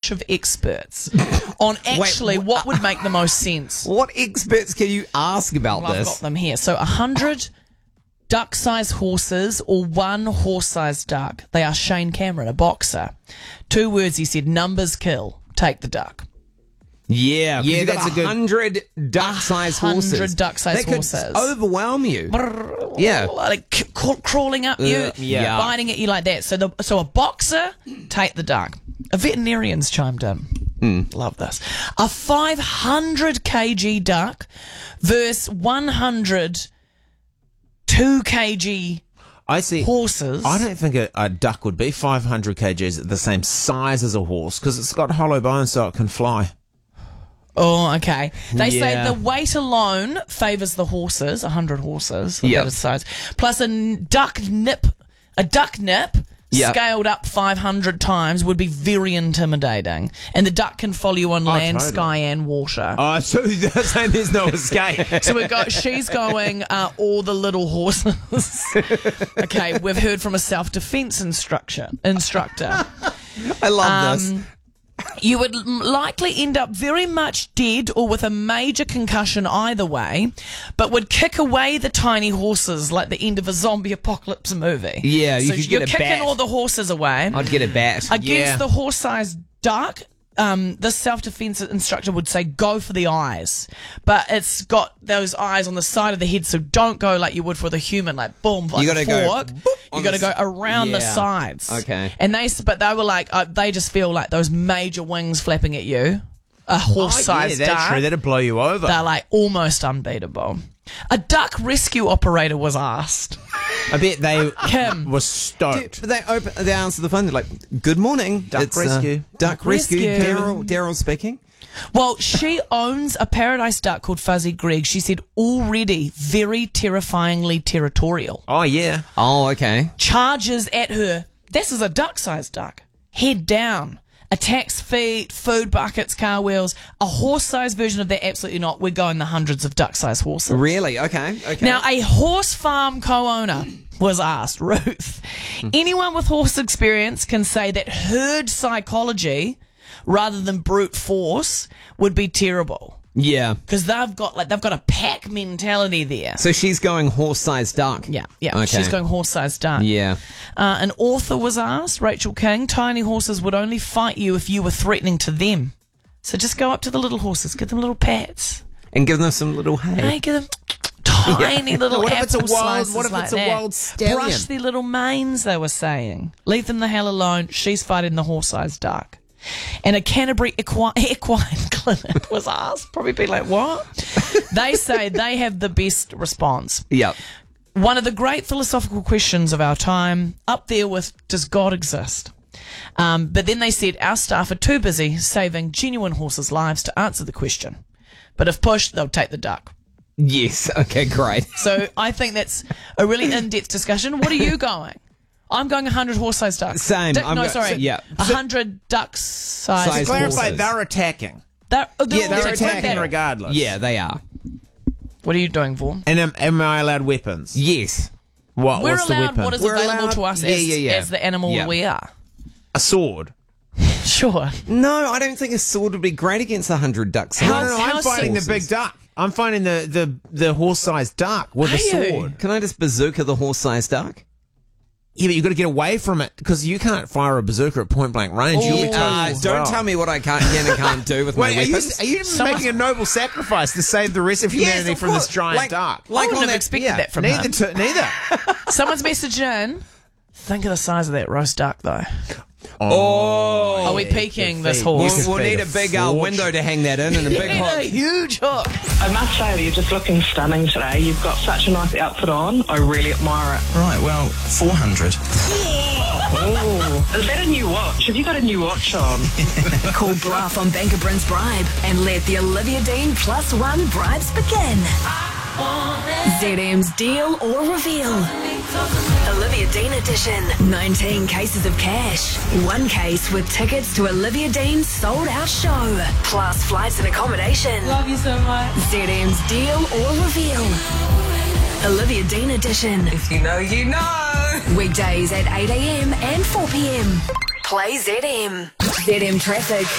bunch of experts on actually what would make the most sense. What experts can you ask about Well, I've got this? them here. So 100 duck-sized horses or one horse-sized duck. They are Shane Cameron, a boxer. 2 words he said, numbers kill. Take the duck. Yeah, that's a good. 100 duck-sized horses. 100 duck-sized That horses. could overwhelm you. Yeah. Like crawling up you, yeah. biting at you like that. So a boxer, take the duck. A veterinarian's chimed in. Love this. A 500 kg duck versus 100 2 kg I see. horses. I don't think a duck would be 500 kgs, the same size as a horse, because it's got hollow bones so it can fly. Oh, okay. They say Yeah. the weight alone favours the horses, 100 horses of Yep. that size, plus a duck nip, Yep. scaled up 500 times would be very intimidating. And the duck can follow you on land, totally. sky, and water. Oh, so you're saying there's no escape. So she's going all the little horses. Okay, we've heard from a self-defense instructor. I love this. You would likely end up very much dead or with a major concussion either way, but would kick away the tiny horses like the end of a zombie apocalypse movie. Yeah, you so could you're get a kicking bat. all the horses away. I'd get a bat. Against the horse-sized duck, the self-defense instructor would say go for the eyes, but it's got those eyes on the side of the head, so don't go like you would for the human, like boom, like You gotta a go fork. boop You on got to the go around the yeah. sides. Okay. And but they were like, they just feel like those major wings flapping at you. A horse-sized yeah, that's duck. true. That'd blow you over. They're like almost unbeatable. A duck rescue operator was asked. I bet they Kim. were stoked. They answer the phone. They're like, "Good morning, Duck it's, rescue. Duck rescue. Rescue. Daryl speaking." Well, she owns a paradise duck called Fuzzy Greg. She said already very terrifyingly territorial. Oh, yeah. Oh, okay. Charges at her. This is a duck-sized duck. Head down. Attacks feet, food buckets, car wheels. A horse-sized version of that, absolutely not. We're going the hundreds of duck-sized horses. Really? Okay. Now, a horse farm co-owner was asked, Ruth, anyone with horse experience can say that herd psychology rather than brute force would be terrible. Yeah. Because they've got a pack mentality there. So she's going horse-sized duck. Yeah. Okay. She's going horse-sized duck. Yeah. An author was asked, Rachel King, tiny horses would only fight you if you were threatening to them. So just go up to the little horses, give them little pats. And give them some little hay. Hey, give them tiny little What if it's a apple wild- slices what if like it's a that. wild stallion? Brush their little manes, they were saying. Leave them the hell alone. She's fighting the horse-sized duck. And a Canterbury equine clinic was asked. Probably be like, what? They say they have the best response. Yep. One of the great philosophical questions of our time, up there with, does God exist? But then they said, our staff are too busy saving genuine horses' lives to answer the question. But if pushed, they'll take the duck. Yes. Okay, great. So I think that's a really in-depth discussion. What are you going? I'm going 100 horse-sized ducks. Same. I'm No, go- sorry. yeah. 100 duck-sized Size horses. Clarify, horses. they're attacking. They're They're all attacking there. regardless. Yeah, they are. What are you doing, Vaughan? And am I allowed weapons? Yes. What? We're What's the allowed weapon? what is We're available allowed- to us Yeah. as the animal Yeah. we are. A sword. Sure. No, I don't think a sword would be great against 100 ducks. No, I'm how fighting the horses? big duck. I'm fighting the horse-sized duck with Are a you? sword. Can I just bazooka the horse-sized duck? Yeah, but you've got to get away from it because you can't fire a bazooka at point-blank range. You'll be toast as Don't well. tell me what I can and can't do with Wait, my are you, weapons. are you making a noble sacrifice to save the rest of Yes, humanity of from this course. giant duck? I wouldn't on have that- expected that from him. Neither. Someone's messaged in. Think of the size of that roast duck, though. Oh. Are we peaking this We'll- horse? We'll need a big window to hang that in and a big A hook. huge hook. I must say that you're just looking stunning today. You've got such a nice outfit on. I really admire it. Right, well, 400. Oh, is that a new watch? Have you got a new watch on? Call Bluff on Bank of Bryn's Bribe and let the Olivia Dean +1 bribes begin. ZM's Deal or Reveal. Olivia Dean edition. 19 cases of cash. 1 case with tickets to Olivia Dean's sold-out show. Plus flights and accommodation. Love you so much. ZM's Deal or Reveal. Olivia Dean edition. If you know, you know. Weekdays at 8 a.m. and 4 p.m. Play ZM. ZM Traffic.